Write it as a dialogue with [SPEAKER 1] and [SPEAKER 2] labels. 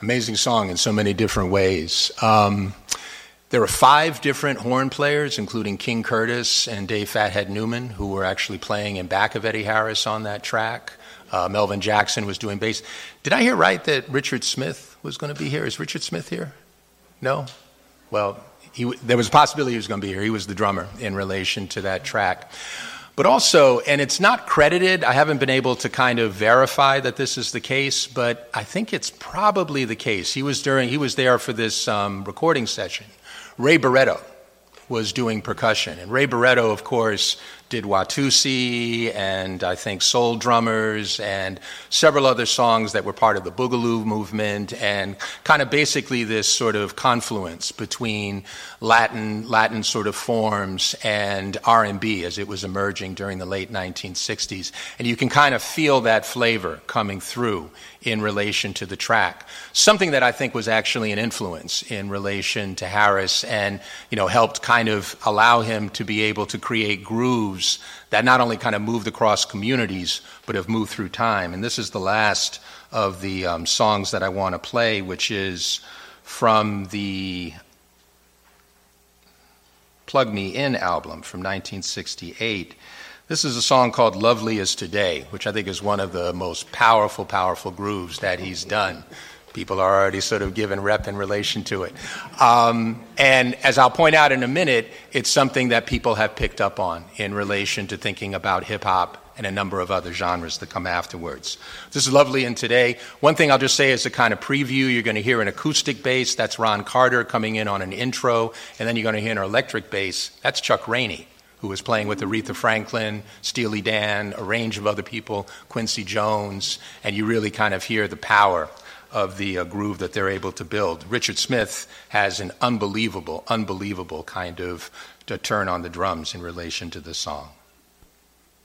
[SPEAKER 1] Amazing song in so many different ways. There were 5 different horn players, including King Curtis and Dave Fathead Newman, who were actually playing in back of Eddie Harris on that track. Melvin Jackson was doing bass. Did I hear right that Richard Smith was going to be here? Is Richard Smith here? No? Well, there was a possibility he was going to be here. He was the drummer in relation to that track. But also, and it's not credited, I haven't been able to kind of verify that this is the case, but I think it's probably the case. He was there for this recording session. Ray Barretto was doing percussion. And Ray Barretto, of course, did Watusi and I think Soul Drummers and several other songs that were part of the Boogaloo movement, and kind of basically this sort of confluence between Latin sort of forms and R&B as it was emerging during the late 1960s. And you can kind of feel that flavor coming through in relation to the track. Something that I think was actually an influence in relation to Harris and, helped kind of allow him to be able to create grooves that not only kind of moved across communities, but have moved through time. And this is the last of the songs that I want to play, which is from the Plug Me In album from 1968. This is a song called Lovely As Today, which I think is one of the most powerful grooves that he's done. People are already sort of giving rep in relation to it. And as I'll point out in a minute, it's something that people have picked up on in relation to thinking about hip-hop and a number of other genres that come afterwards. This is Lovely in Today. One thing I'll just say as a kind of preview, you're going to hear an acoustic bass. That's Ron Carter coming in on an intro. And then you're going to hear an electric bass. That's Chuck Rainey, who was playing with Aretha Franklin, Steely Dan, a range of other people, Quincy Jones, and you really kind of hear the power of the groove that they're able to build. Richard Smith has an unbelievable kind of turn on the drums in relation to this song.